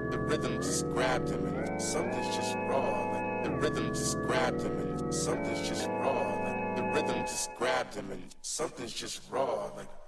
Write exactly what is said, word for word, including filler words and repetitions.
the rhythm just grabbed him and something's just raw. Like the rhythm just grabbed him and something's just raw. Like the rhythm just grabbed him and something's just raw. Like